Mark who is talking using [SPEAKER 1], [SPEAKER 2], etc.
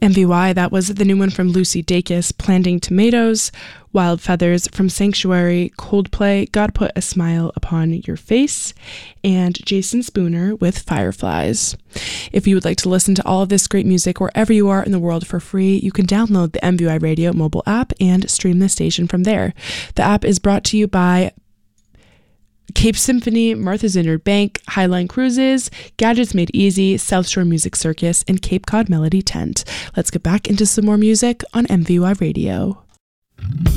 [SPEAKER 1] MVY, that was the new one from Lucy Dacus, Planting Tomatoes, Wild Feathers from Sanctuary, Coldplay, God Put a Smile Upon Your Face, and Jason Spooner with Fireflies. If you would like to listen to all of this great music wherever you are in the world for free, you can download the MVY Radio mobile app and stream the station from there. The app is brought to you by Cape Symphony, Martha's Vineyard Bank, Highline Cruises, Gadgets Made Easy, South Shore Music Circus, and Cape Cod Melody Tent. Let's get back into some more music on MVY Radio.